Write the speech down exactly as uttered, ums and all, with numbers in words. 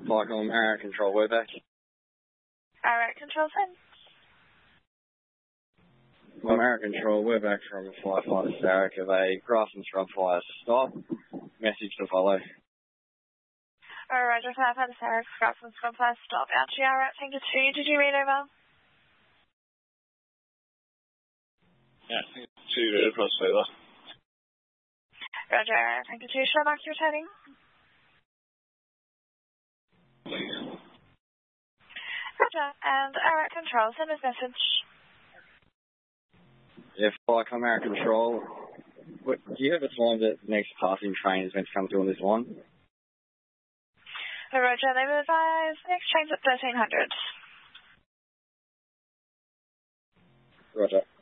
Flycom Air Control, we're back. Air Control, send. Well, Air Control, we're back from Flight Fighter Sarek of a grass and scrub fire stop. Message to follow. Alright, Roger, Flight Fighter Sarek, grass and scrub fire stop. Out to Air Tango two, did you read over? Yeah, two read across over. Roger, Air Tango two, should I mark your returning? Please. Roger, and Air Control, send us message. Yeah, Flycom Air Control. What, do you have a time that the next passing train is meant to come through on this line? Roger, they will advise next train's at thirteen hundred. Roger.